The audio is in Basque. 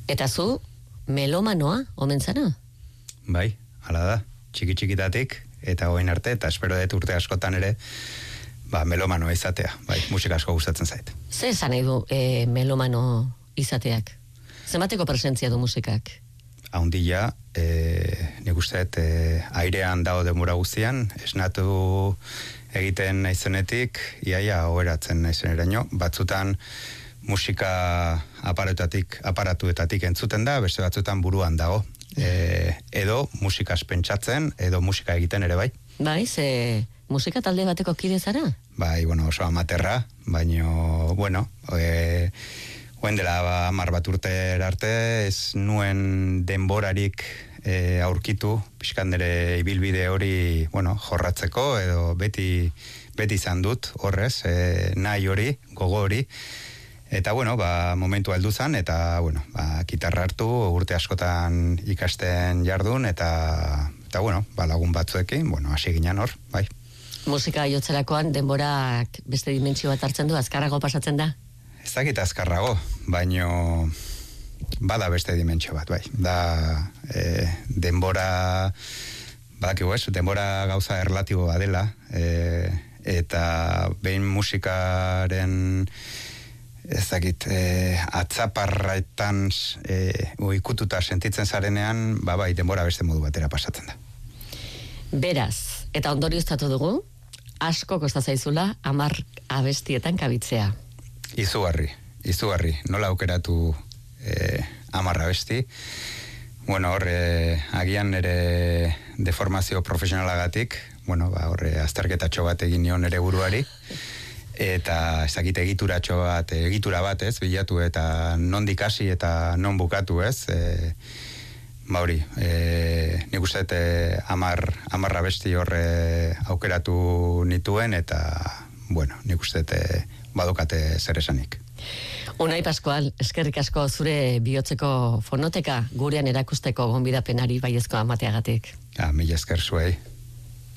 Eta zu, melomanoa, omen zara? Bai, hala da, txiki-txikitatik, eta hoin arte, eta espero dut urte askotan ere, melomanoa izatea, bai, musika asko gustatzen zait. Ze esan nahi du melomano izateak? Zenbateko presentzia du musikak? Haundila, nik usteet, airean dago denbora guztian, esnatu egiten naizenetik, iaia oheratzen naizeneraino, batzutan musika aparatuetatik entzuten da, beste batzutan buruan dago. Edo musikaz pentsatzen, edo musika egiten ere bai. Bai, ze musika talde bateko kide zara? Bai, oso amaterra, baino, oen dela 10 bat urte arte, ez nuen denborarik aurkitu, pixkan nire ibilbide hori, jorratzeko, edo beti izan dut, horrez, nahi hori, gogo hori, eta, momentu heldu zan, eta, gitarra hartu, urte askotan ikasten jardun, eta lagun batzuekin, hasi ginen hor, bai. Musika jotzerakoan denborak beste dimentsio bat hartzen du, azkarrago pasatzen da? Ez dakit azkarrago, baino bada beste dimentsio bat, bai. Da, denbora, badakigu ez, denbora gauza erlatiboa dela, eta behin musikaren ez dakit, atzaparraetan ikututa sentitzen zarenean, bai, denbora beste modu batera pasatzen da. Beraz, eta ondorioztatu dugu, asko kosta zaizula 10 abestietan kabitzea. Izugarri, nola aukeratu 10 abesti. Agian nire deformazio profesionalagatik, azterketatxo bat egin nion nire buruari, eta ezakit egitura bat ez, bilatu eta nondik hasi eta non bukatu ez, nik uste 10 abesti horre aukeratu nituen, eta, nik uste badokate zer esanik. Unai Pascual, eskerrik asko zure bihotzeko fonoteka gurean erakusteko gonbidapenari baiezko amateagatik. Mila esker zuei.